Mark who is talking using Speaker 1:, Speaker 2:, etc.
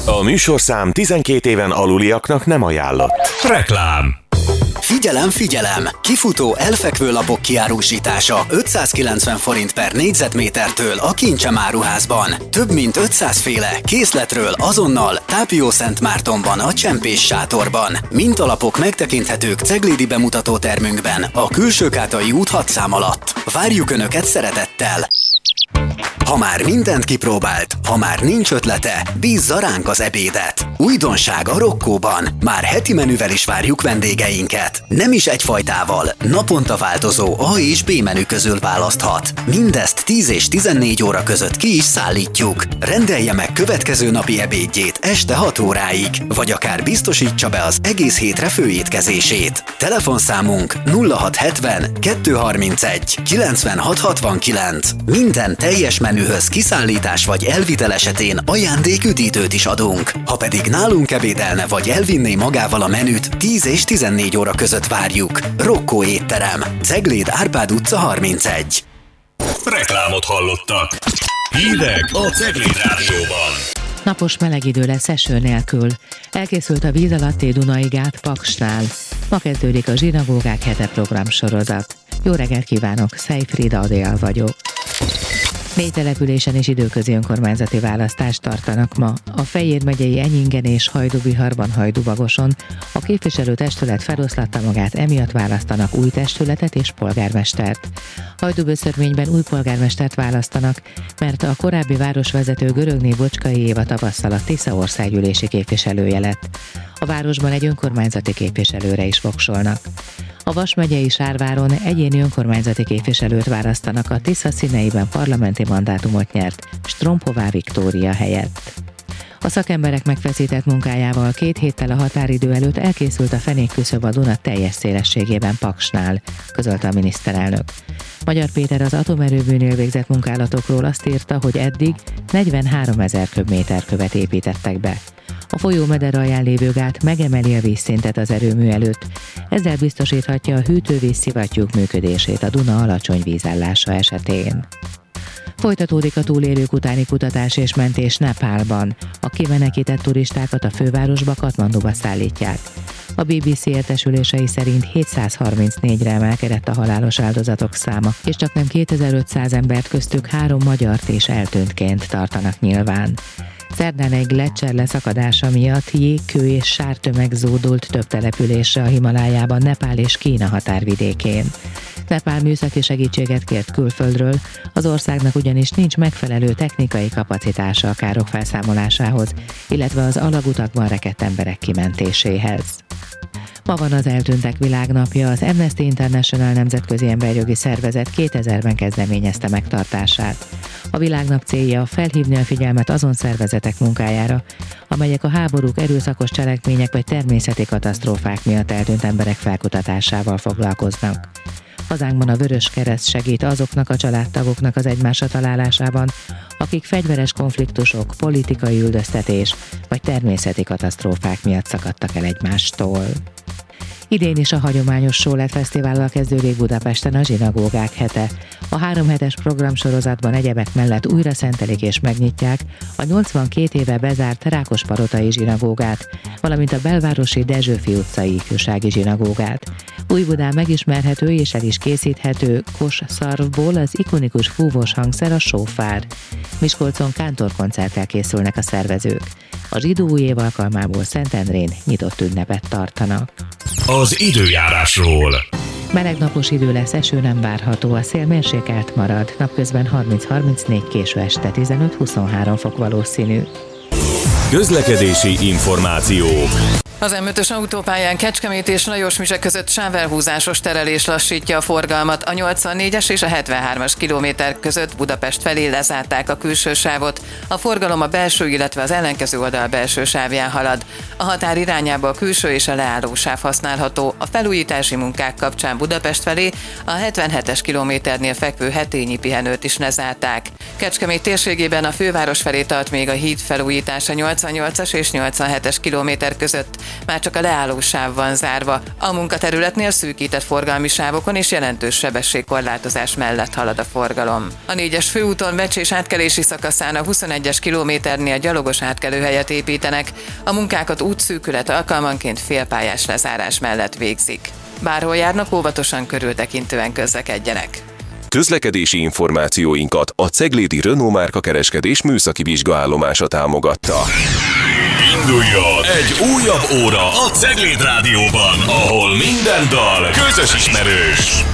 Speaker 1: A műsorszám 12 éven aluliaknak nem ajánlott.
Speaker 2: Reklám.
Speaker 3: Figyelem, figyelem! Kifutó elfekvő lapok kiárusítása 590 forint per négyzetmétertől a Kincsem áruházban. Több mint 500 féle készletről azonnal Tápiószentmártonban a Csempés sátorban. Mintalapok megtekinthetők ceglédi bemutatótermünkben a Külsőkátai út 6 szám alatt. Várjuk Önöket szeretettel! Ha már mindent kipróbált, ha már nincs ötlete, bízza ránk az ebédet. Újdonság a Rokkóban. Már heti menüvel is várjuk vendégeinket. Nem is egyfajtával, naponta változó A és B menü közül választhat. Mindezt 10 és 14 óra között ki is szállítjuk. Rendelje meg következő napi ebédjét este 6 óráig, vagy akár biztosítsa be az egész hétre főétkezését. Telefonszámunk 0670 231 9669. Minden teljes menühöz kiszállítás vagy elvitel esetén ajándéküdítőt is adunk. Ha pedig nálunk ebédelne vagy elvinné magával a menüt, 10 és 14 óra között várjuk. Rokkó étterem, Cegléd Árpád utca 31.
Speaker 2: Reklámot hallottak. Hírek a Cegléd Rádióban.
Speaker 4: Napos meleg idő lesz eső nélkül. Elkészült a víz alatti Dunai gát Paksnál. Ma kezdődik a Zsinagógák hete programsorozat. Jó reggelt kívánok, Szejfrida Adél vagyok. 4 településen is időközi önkormányzati választást tartanak ma. A Fejér megyei Enyingen és Hajdúbiharban, Hajdúbagoson a képviselőtestület feloszlatta magát, emiatt választanak új testületet és polgármestert. Hajdúböszörményben új polgármestert választanak, mert a korábbi városvezető Görögné Bocskai Éva tavasszal a Tisza országgyűlési képviselője lett. A városban egy önkormányzati képviselőre is voksolnak. A Vas megyei Sárváron egyéni önkormányzati képviselőt választanak, a Tisza színeiben parlamenti mandátumot nyert Strompová Viktória helyett. A szakemberek megfeszített munkájával 2 héttel a határidő előtt elkészült a fenékküszöb a Duna teljes szélességében Paksnál, közölte a miniszterelnök. Magyar Péter az atomerőműnél végzett munkálatokról azt írta, hogy eddig 43 000 köbméterkövet építettek be. A folyó meder alján lévő gát megemeli a vízszintet az erőmű előtt, ezzel biztosíthatja a hűtővíz-szivattyúk működését a Duna alacsony vízállása esetén. Folytatódik a túlélők utáni kutatás és mentés Nepálban. A kimenekített turistákat a fővárosba, Katmanduba szállítják. A BBC értesülései szerint 734-re emelkedett a halálos áldozatok száma, és csaknem 2500 embert, köztük 3 magyart és eltűntként tartanak nyilván. Szerdán egy gleccser leszakadása miatt jégkő és sártömeg zúdult több településre a Himalájában, Nepál és Kína határvidékén. Nepál műszaki segítséget kért külföldről, az országnak ugyanis nincs megfelelő technikai kapacitása a károk felszámolásához, illetve az alagutakban rekedt emberek kimentéséhez. Ma van az Eltűntek Világnapja, az Amnesty International nemzetközi emberjogi szervezet 2000-ben kezdeményezte megtartását. A világnap célja felhívni a figyelmet azon szervezetek munkájára, amelyek a háborúk, erőszakos cselekmények vagy természeti katasztrófák miatt eltűnt emberek felkutatásával foglalkoznak. Hazánkban a Vöröskereszt segít azoknak a családtagoknak az egymásra találásában, akik fegyveres konfliktusok, politikai üldöztetés vagy természeti katasztrófák miatt szakadtak el egymástól. Idén is a hagyományos Sólet Fesztivállal kezdődik Budapesten a Zsinagógák hete. A 3 hetes programsorozatban egyebek mellett újra szentelik és megnyitják a 82 éve bezárt Rákospalotai zsinagógát, valamint a belvárosi Dezsőfi utcai ifjúsági zsinagógát. Újbudán megismerhető és el is készíthető kosszarvból az ikonikus fúvós hangszer, a sófár. Miskolcon kántorkoncerttel készülnek a szervezők. A zsidó új év alkalmából Szentendrén nyitott ünnepet tartanak.
Speaker 2: Az időjárásról.
Speaker 4: Meleg napos idő lesz, eső nem várható, a szél mérsékelt marad, napközben 30-34, késő este 15-23 fok valószínű.
Speaker 1: Közlekedési információk.
Speaker 5: Az M5-ös autópályán Kecskemét és Lajosmise között sávelhúzásos terelés lassítja a forgalmat. A 84-es és a 73-as kilométer között Budapest felé lezárták a külső sávot. A forgalom a belső, illetve az ellenkező oldal belső sávján halad. A határ irányába a külső és a leálló sáv használható. A felújítási munkák kapcsán Budapest felé a 77-es kilométernél fekvő Hetényi pihenőt is lezárták. Kecskemét térségében a főváros felé tart még a híd felújítása 88-as és 87-es kilométer között. már csak a leállósáv van zárva. A munkaterületnél szűkített forgalmi sávokon és jelentős sebességkorlátozás mellett halad a forgalom. A 4-es főúton Vecsés átkelési szakaszán a 21-es kilométernél gyalogos átkelőhelyet építenek. A munkákat útszűkület alkalmanként félpályás lezárás mellett végzik. Bárhol járnak, óvatosan körültekintően közlekedjenek.
Speaker 6: Közlekedési információinkat a Ceglédi Renault márka kereskedés műszaki vizsgaállomása támogatta.
Speaker 2: Induljon egy újabb óra a Cegléd Rádióban, ahol minden dal közös ismerős.